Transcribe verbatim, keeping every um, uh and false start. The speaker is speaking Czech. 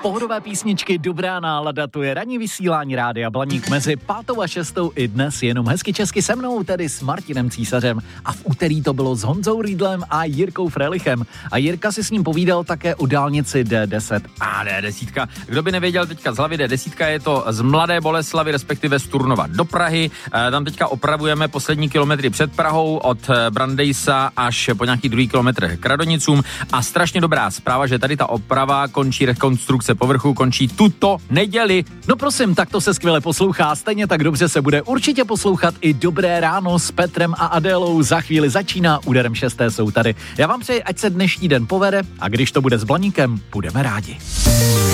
Pohodové písničky, dobrá nálada, to je ranní vysílání Rádia Blaník mezi pátou a šestou i dnes jenom hezky česky se mnou, tedy s Martinem Císařem, a v úterý to bylo s Honzou Rýdlem a Jirkou Frelichem. A Jirka si s ním povídal také o dálnici D deset. A D deset. Kdo by nevěděl teďka z hlavy, D deset je to z Mladé Boleslavi, respektive z Turnova do Prahy. E, tam teďka opravujeme poslední kilometry před Prahou od Brandejsa až po nějaký druhý kilometr k Radonicům. A strašně dobrá zpráva, že tady ta oprava končí, rekonstrukce povrchu končí tuto neděli. No prosím, tak to se skvěle poslouchá, stejně tak dobře se bude určitě poslouchat i Dobré ráno s Petrem a Adélou. Za chvíli začíná, úderem šesté jsou tady. Já vám přeji, ať se dnešní den povede, a když to bude s Blaníkem, budeme rádi.